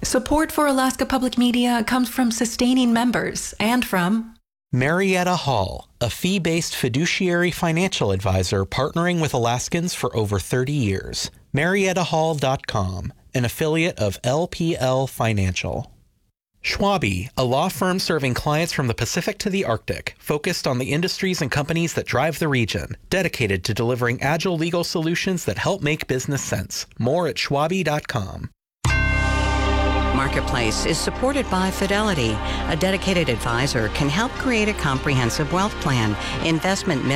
Support for Alaska Public Media comes from sustaining members and from Marietta Hall, a fee-based fiduciary financial advisor partnering with Alaskans for over 30 years. MariettaHall.com, an affiliate of LPL Financial. Schwabe, a law firm serving clients from the Pacific to the Arctic, focused on the industries and companies that drive the region, dedicated to delivering agile legal solutions that help make business sense. More at Schwabe.com. Marketplace is supported by Fidelity. A dedicated advisor can help create a comprehensive wealth plan, investment